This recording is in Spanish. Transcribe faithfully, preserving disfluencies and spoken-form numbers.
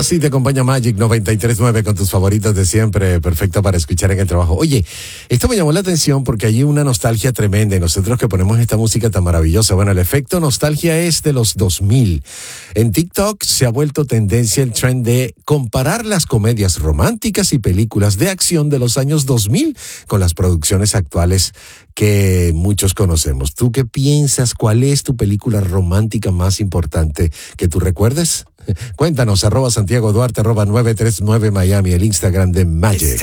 Así te acompaña Magic noventa y tres punto nueve con tus favoritos de siempre, perfecto para escuchar en el trabajo. Oye, esto me llamó la atención porque hay una nostalgia tremenda y nosotros que ponemos esta música tan maravillosa. Bueno, el efecto nostalgia es de los dos mil. En TikTok se ha vuelto tendencia el trend de comparar las comedias románticas y películas de acción de los años dos mil con las producciones actuales que muchos conocemos. ¿Tú qué piensas? ¿Cuál es tu película romántica más importante que tú recuerdes? Cuéntanos, arroba Santiago Duarte, arroba nueve tres nueve Miami, el Instagram de Magic.